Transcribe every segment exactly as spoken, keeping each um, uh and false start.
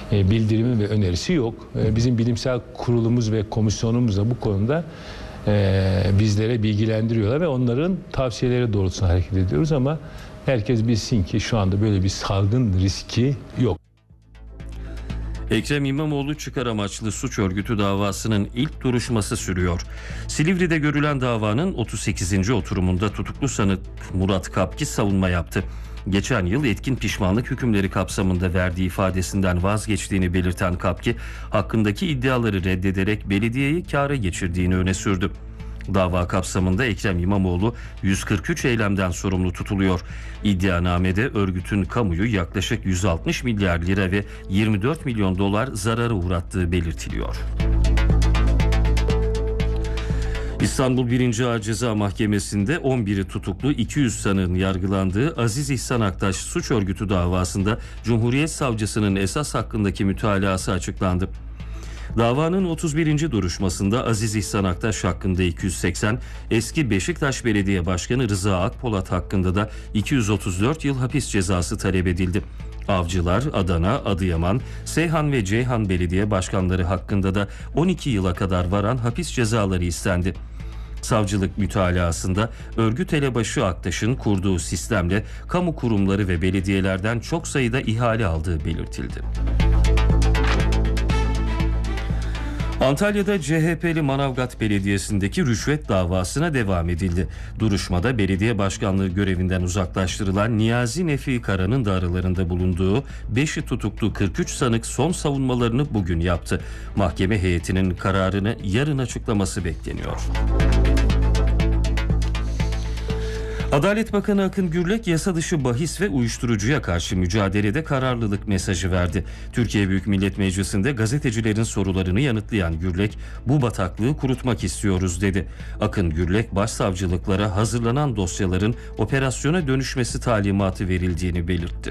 e, bildirimi ve önerisi yok. E, bizim bilimsel kurulumuz ve komisyonumuz da bu konuda e, bizlere bilgilendiriyorlar ve onların tavsiyeleri doğrultusunda hareket ediyoruz ama herkes bilsin ki şu anda böyle bir salgın riski yok. Ekrem İmamoğlu çıkar amaçlı suç örgütü davasının ilk duruşması sürüyor. Silivri'de görülen davanın otuz sekizinci oturumunda tutuklu sanık Murat Kapki savunma yaptı. Geçen yıl etkin pişmanlık hükümleri kapsamında verdiği ifadesinden vazgeçtiğini belirten Kapki, hakkındaki iddiaları reddederek belediyeyi kâra geçirdiğini öne sürdü. Dava kapsamında Ekrem İmamoğlu yüz kırk üç eylemden sorumlu tutuluyor. İddianamede örgütün kamuyu yaklaşık yüz altmış milyar lira ve yirmi dört milyon dolar zarara uğrattığı belirtiliyor. İstanbul birinci Ağır Ceza Mahkemesi'nde on biri tutuklu iki yüz sanığın yargılandığı Aziz İhsan Aktaş suç örgütü davasında Cumhuriyet Savcısının esas hakkındaki mütalası açıklandı. Davanın otuz birinci duruşmasında Aziz İhsan Aktaş hakkında iki yüz seksen, eski Beşiktaş Belediye Başkanı Rıza Akpolat hakkında da iki yüz otuz dört yıl hapis cezası talep edildi. Avcılar, Adana, Adıyaman, Seyhan ve Ceyhan Belediye Başkanları hakkında da on iki yıla kadar varan hapis cezaları istendi. Savcılık mütalasında örgüt elebaşı Aktaş'ın kurduğu sistemle kamu kurumları ve belediyelerden çok sayıda ihale aldığı belirtildi. Antalya'da C H P'li Manavgat Belediyesi'ndeki rüşvet davasına devam edildi. Duruşmada belediye başkanlığı görevinden uzaklaştırılan Niyazi Nefi Kara'nın da aralarında bulunduğu beşi tutuklu kırk üç sanık son savunmalarını bugün yaptı. Mahkeme heyetinin kararını yarın açıklaması bekleniyor. Adalet Bakanı Akın Gürlek yasa dışı bahis ve uyuşturucuya karşı mücadelede kararlılık mesajı verdi. Türkiye Büyük Millet Meclisi'nde gazetecilerin sorularını yanıtlayan Gürlek, bu bataklığı kurutmak istiyoruz dedi. Akın Gürlek, başsavcılıklara hazırlanan dosyaların operasyona dönüşmesi talimatı verildiğini belirtti.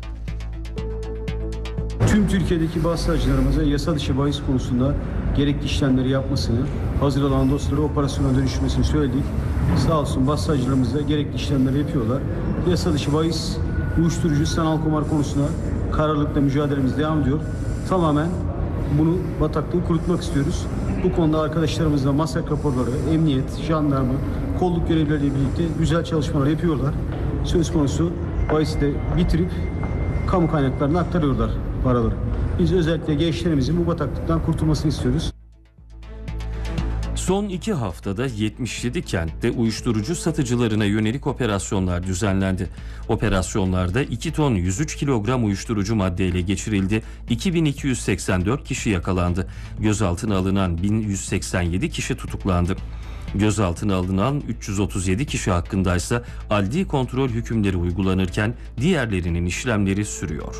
Tüm Türkiye'deki başsavcılarımıza yasa dışı bahis konusunda gerekli işlemleri yapmasını, hazırlanan dosyaları operasyona dönüşmesini söyledik. Sağ olsun başsavcılarımız da gerekli işlemleri yapıyorlar. Yasa dışı bahis, uyuşturucu, sanal kumar konusunda kararlılıkla mücadelemiz devam ediyor. Tamamen bunu, bataklığı kurutmak istiyoruz. Bu konuda arkadaşlarımızla masak raporları, emniyet, jandarma, kolluk görevlileriyle birlikte güzel çalışmalar yapıyorlar. Söz konusu bahisi de bitirip kamu kaynaklarına aktarıyorlar paraları. Biz özellikle gençlerimizin bu bataklıktan kurtulmasını istiyoruz. Son iki haftada yetmiş yedi kentte uyuşturucu satıcılarına yönelik operasyonlar düzenlendi. Operasyonlarda iki ton yüz üç kilogram uyuşturucu madde ele geçirildi. iki bin iki yüz seksen dört kişi yakalandı. Gözaltına alınan bin yüz seksen yedi kişi tutuklandı. Gözaltına alınan üç yüz otuz yedi kişi hakkındaysa adli kontrol hükümleri uygulanırken diğerlerinin işlemleri sürüyor.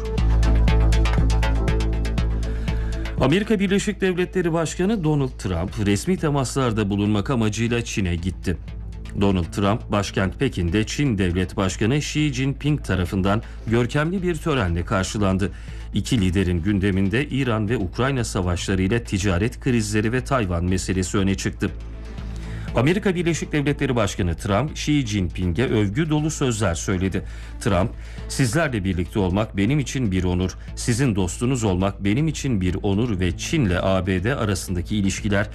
Amerika Birleşik Devletleri Başkanı Donald Trump resmi temaslarda bulunmak amacıyla Çin'e gitti. Donald Trump başkent Pekin'de Çin Devlet Başkanı Xi Jinping tarafından görkemli bir törenle karşılandı. İki liderin gündeminde İran ve Ukrayna savaşları ile ticaret krizleri ve Tayvan meselesi öne çıktı. Amerika Birleşik Devletleri Başkanı Trump, Xi Jinping'e övgü dolu sözler söyledi. Trump, "Sizlerle birlikte olmak benim için bir onur, sizin dostunuz olmak benim için bir onur ve Çin'le A B D arasındaki ilişkiler